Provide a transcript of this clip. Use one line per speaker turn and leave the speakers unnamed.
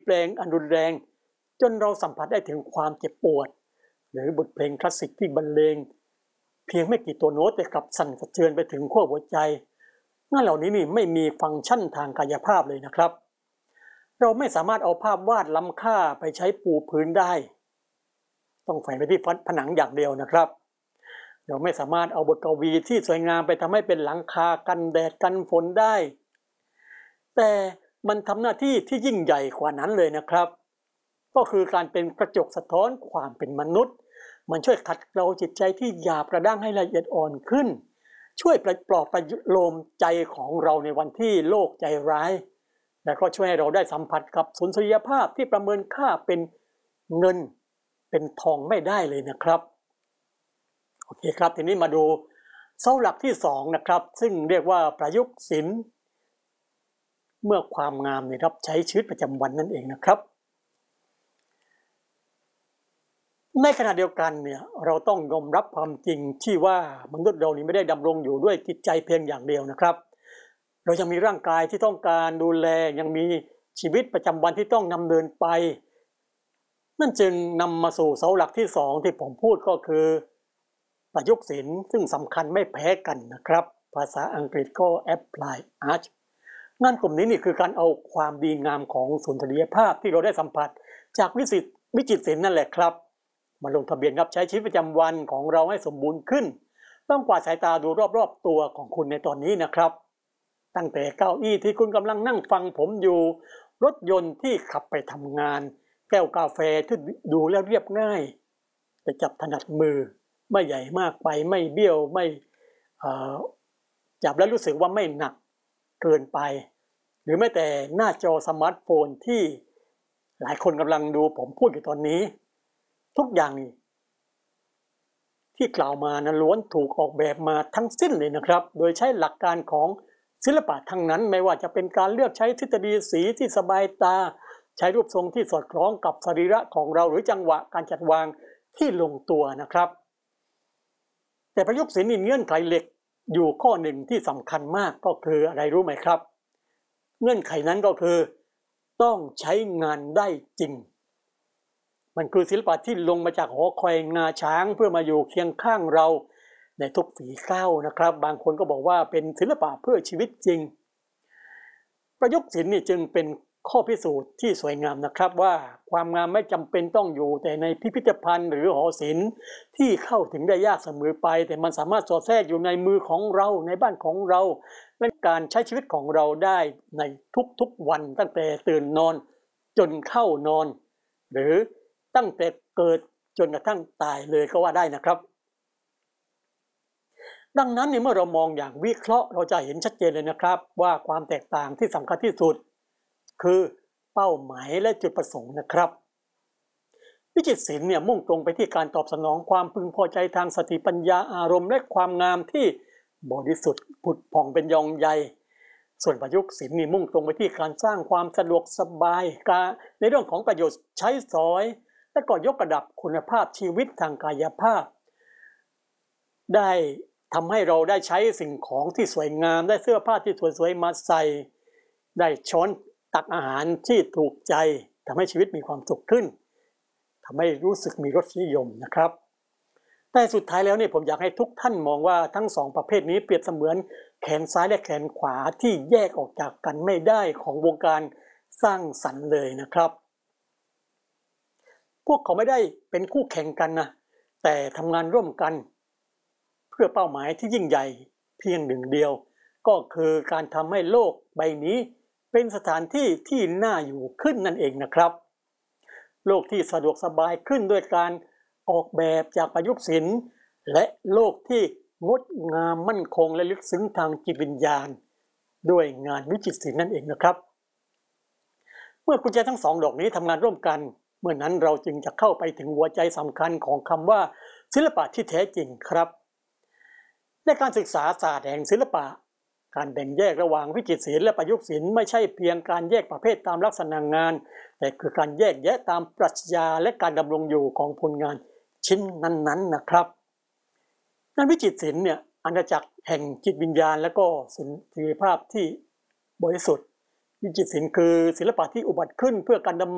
ลงอันรุนแรงจนเราสัมผัสได้ถึงความเจ็บปวดหรือบทเพลงคลาสสิกที่บรรเลงเพียงไม่กี่ตัวโน้ตแต่กลับสั่นสะเทือนไปถึงขั้วหัวใจงานเหล่านี้นี่ไม่มีฟังก์ชันทางกายภาพเลยนะครับเราไม่สามารถเอาภาพวาดล้ำค่าไปใช้ปูพื้นได้ต้องแฝงไปที่ผนังอย่างเดียวนะครับเราไม่สามารถเอาบทกวีที่สวยงามไปทำให้เป็นหลังคากันแดดกันฝนได้แต่มันทำหน้าที่ที่ยิ่งใหญ่กว่านั้นเลยนะครับก็คือการเป็นกระจกสะท้อนความเป็นมนุษย์มันช่วยขัดเกลาจิตใจที่หยาบกระด้างให้ละเอียดอ่อนขึ้นช่วยปลอบประโลมใจของเราในวันที่โลกใจร้ายและก็ช่วยให้เราได้สัมผัสกับสุนทรียภาพที่ประเมินค่าเป็นเงินเป็นทองไม่ได้เลยนะครับโอเคครับทีนี้มาดูเสาหลักที่2นะครับซึ่งเรียกว่าประยุกต์ศิลป์เมื่อความงามรับใช้ชีวิตประจำวันนั่นเองนะครับในขณะเดียวกันเนี่ยเราต้องยอมรับความจริงที่ว่ามนุษย์เรานี้ไม่ได้ดำรงอยู่ด้วยจิตใจเพียงอย่างเดียวนะครับเรายังมีร่างกายที่ต้องการดูแลยังมีชีวิตประจำวันที่ต้องดำเนินไปนั่นจึงนำมาสู่เสาหลักที่2ที่ผมพูดก็คือประยุกต์ศิลป์ซึ่งสำคัญไม่แพ้กันนะครับภาษาอังกฤษก็ apply art งานกลุ่มนี้นี่คือการเอาความดีงามของสุนทรียภาพที่เราได้สัมผัสจากวิจิตรศิลป์นั่นแหละครับมาลงทะเบียนรับใช้ชีวิตประจำวันของเราให้สมบูรณ์ขึ้นต้องกวาดสายตาดูรอบๆตัวของคุณในตอนนี้นะครับตั้งแต่เก้าอี้ที่คุณกำลังนั่งฟังผมอยู่รถยนต์ที่ขับไปทำงานแก้วกาแฟที่ดูแล้วเรียบง่ายแต่จับถนัดมือไม่ใหญ่มากไปไม่เบี้ยวไม่จับแล้วรู้สึกว่าไม่หนักเกินไปหรือแม้แต่หน้าจอสมาร์ทโฟนที่หลายคนกำลังดูผมพูดอยู่ตอนนี้ทุกอย่างที่กล่าวมานั้นล้วนถูกออกแบบมาทั้งสิ้นเลยนะครับโดยใช้หลักการของศิลปะทั้งนั้นไม่ว่าจะเป็นการเลือกใช้ทฤษฎีสีที่สบายตาใช้รูปทรงที่สอดคล้องกับสรีระของเราหรือจังหวะการจัดวางที่ลงตัวนะครับแต่ประยุกต์ศิลป์มีเงื่อนไขเหล็กอยู่ข้อหนึ่งที่สำคัญมากก็คืออะไรรู้ไหมครับเงื่อนไขนั้นก็คือต้องใช้งานได้จริงมันคือศิลปะที่ลงมาจากหอคอยงาช้างเพื่อมาอยู่เคียงข้างเราในทุกฝีก้าวนะครับบางคนก็บอกว่าเป็นศิลปะเพื่อชีวิตจริงประยุกต์ศิลป์นี่จึงเป็นข้อพิสูจน์ที่สวยงามนะครับว่าความงามไม่จำเป็นต้องอยู่แต่ในพิพิธภัณฑ์หรือหอศิลป์ที่เข้าถึงได้ยากเสมอไปแต่มันสามารถสอดแทรกอยู่ในมือของเราในบ้านของเราในการใช้ชีวิตของเราได้ในทุกๆวันตั้งแต่ตื่นนอนจนเข้านอนหรือตั้งแต่เกิดจนกระทั่งตายเลยก็ว่าได้นะครับดังนั้นเมื่อเรามองอย่างวิเคราะห์เราจะเห็นชัดเจนเลยนะครับว่าความแตกต่างที่สำคัญที่สุดคือเป้าหมายและจุดประสงค์นะครับวิจิตรศิลป์มุ่งตรงไปที่การตอบสนองความพึงพอใจทางสติปัญญาอารมณ์และความงามที่บริสุทธิ์ผุดผ่องเป็นยองใยส่วนประยุกต์ศิลป์มุ่งตรงไปที่การสร้างความสะดวกสบายในเรื่องของประโยชน์ใช้สอยและก็ยกระดับคุณภาพชีวิตทางกายภาพได้ทำให้เราได้ใช้สิ่งของที่สวยงามได้เสื้อผ้าที่สวยๆมาใส่ได้ช้อนตักอาหารที่ถูกใจทำให้ชีวิตมีความสุขขึ้นทำให้รู้สึกมีรสนิยมนะครับแต่สุดท้ายแล้วผมอยากให้ทุกท่านมองว่าทั้งสองประเภทนี้เปรียบเสมือนแขนซ้ายและแขนขวาที่แยกออกจากกันไม่ได้ของวงการสร้างสรรค์เลยนะครับพวกเขาไม่ได้เป็นคู่แข่งกันนะแต่ทำงานร่วมกันเพื่อเป้าหมายที่ยิ่งใหญ่เพียงหนึ่งเดียวก็คือการทำให้โลกใบนี้เป็นสถานที่ที่น่าอยู่ขึ้นนั่นเองนะครับโลกที่สะดวกสบายขึ้นด้วยการออกแบบจากประยุกต์ศิลป์และโลกที่งดงามมั่นคงและลึกซึ้งทางจิตวิญญาณด้วยงานวิจิตรศิลป์นั่นเองนะครับเมื่อกุญแจทั้งสองดอกนี้ทำงานร่วมกันเมื่อนั้นเราจึงจะเข้าไปถึงหัวใจสำคัญของคำว่าศิลปะที่แท้จริงครับในการศึกษาศาสตร์แห่งศิลปะการแบ่งแยกระหว่างวิจิตรศิลป์และประยุกต์ศิลป์ไม่ใช่เพียงการแยกประเภทตามลักษณะงานแต่คือการแยกแยะตามปรัชญาและการดำรงอยู่ของผลงานชิ้นนั้นๆนะครับงานวิจิตรศิลป์อาณาจักรแห่งจิตวิญญาณและก็ศิลปภาพที่บริสุทธิ์วิจิตรศิลป์คือศิลปะที่อุบัติขึ้นเพื่อการดำ